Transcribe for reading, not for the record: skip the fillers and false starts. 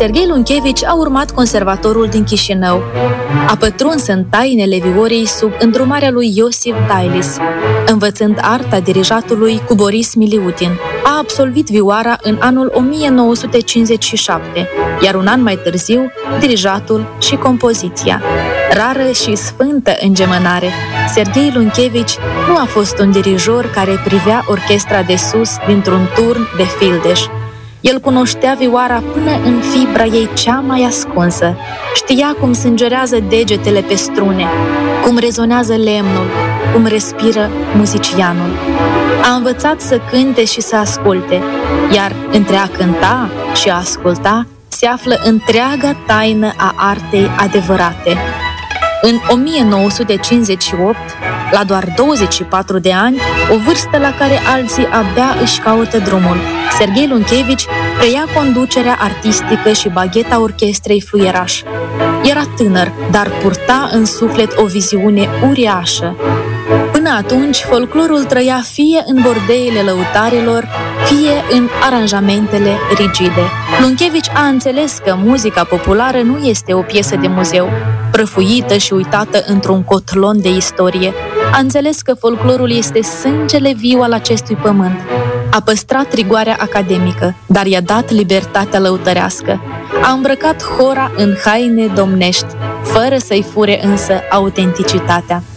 Serghei Lunchevici a urmat conservatorul din Chișinău. A pătruns în tainele viorii sub îndrumarea lui Iosif Dailis, învățând arta dirijatului cu Boris Miliutin. A absolvit vioara în anul 1957, iar un an mai târziu, dirijatul și compoziția. Rară și sfântă îngemânare, Serghei Lunchevici nu a fost un dirijor care privea orchestra de sus dintr-un turn de fildeș. El cunoștea vioara până în fibra ei cea mai ascunsă. Știa cum sângerează degetele pe strune, cum rezonează lemnul, cum respiră muzicianul. A învățat să cânte și să asculte, iar între a cânta și a asculta se află întreaga taină a artei adevărate. În 1958, la doar 24 de ani, o vârstă la care alții abia își caută drumul, Serghei Lunchevici preia conducerea artistică și bagheta orchestrei Fluieraș. Era tânăr, dar purta în suflet o viziune uriașă. Până atunci, folclorul trăia fie în bordeile lăutarilor, fie în aranjamentele rigide. Lunchevici a înțeles că muzica populară nu este o piesă de muzeu, prăfuită și uitată într-un cotlon de istorie. A înțeles că folclorul este sângele viu al acestui pământ. A păstrat rigoarea academică, dar i-a dat libertatea lăutărească. A îmbrăcat hora în haine domnești, fără să-i fure însă autenticitatea.